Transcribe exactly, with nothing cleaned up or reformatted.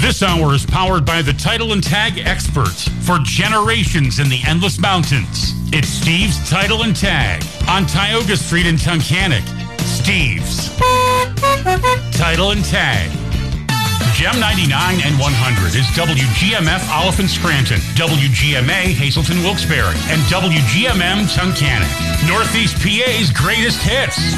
This hour is powered by the Title and Tag experts for generations in the Endless Mountains. It's Steve's Title and Tag on Tioga Street in Tunkhannock. Steve's Title and Tag. Gem ninety-nine and one hundred is W G M F Oliphant Scranton, W G M A Hazelton Wilkes-Barre, and W G M M Tunkhannock. Northeast P A's greatest hits.